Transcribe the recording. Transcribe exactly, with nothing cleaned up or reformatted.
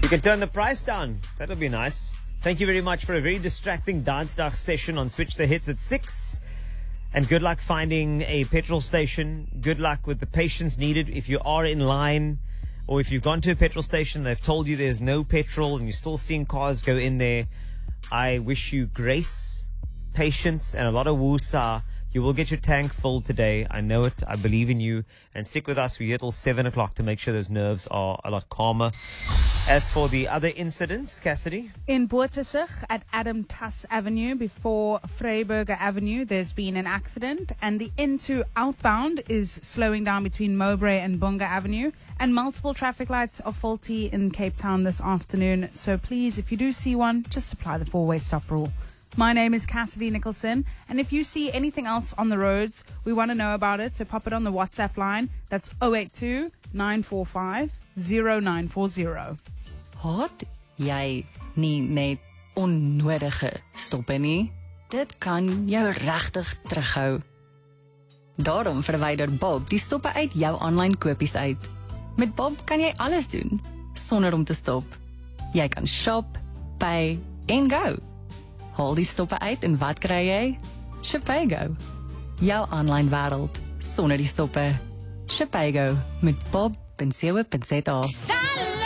You can turn the price down. That'll be nice. Thank you very much for a very distracting dance dark session on Switch the Hits at six. And good luck finding a petrol station. Good luck with the patience needed if you are in line, or if you've gone to a petrol station, they've told you there's no petrol and you're still seeing cars go in there. I wish you grace, patience, and a lot of woosah. You will get your tank filled today. I know it. I believe in you. And stick with us. We're here till seven o'clock to make sure those nerves are a lot calmer. As for the other incidents, Cassidy? In Boertesig at Adam Tuss Avenue before Vryburger Avenue, there's been an accident, and the N two outbound is slowing down between Mowbray and Bunga Avenue, and multiple traffic lights are faulty in Cape Town this afternoon. So please, if you do see one, just apply the four-way stop rule. My name is Cassidy Nicholson, and if you see anything else on the roads, we want to know about it, so pop it on the WhatsApp line. That's zero eight two, nine four five, zero nine four zero. Haat jy nie net onnodige stoppe nie? Dit kan jou regtig terughou. Daarom verwyder Bob die stoppe uit jou aanlyn kopies uit. Met Bob kan jy alles doen sonder om te stop. Jy kan shop, pay en go. Haal die stoppe uit en wat kry jy? Shipago. Jou aanlyn wêreld sonder die stoppe. Shipago met bob punt co punt za.